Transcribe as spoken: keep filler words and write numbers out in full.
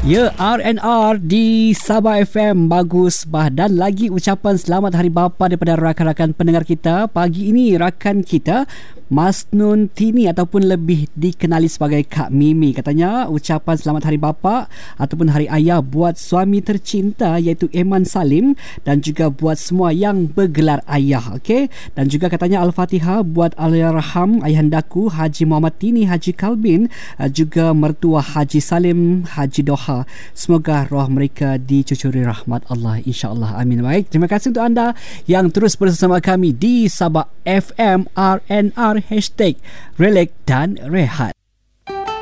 Ya, R and R di Sabah F M bagus bah, dan lagi ucapan selamat Hari Bapa daripada rakan-rakan pendengar kita. Pagi ini rakan kita Masnun Tini ataupun lebih dikenali sebagai Kak Mimi, katanya ucapan selamat Hari Bapa ataupun Hari Ayah buat suami tercinta iaitu Eman Salim dan juga buat semua yang bergelar ayah, okey. Dan juga katanya Al-Fatihah buat Allahyarham ayahandaku Haji Muhammad Tini Haji Kalbin, juga mertua Haji Salim Haji Doha. Semoga roh mereka dicucuri rahmat Allah, insya-Allah, amin. Baik, terima kasih untuk anda yang terus bersama kami di Sabah F M R and R hashtag Relax dan Rehat.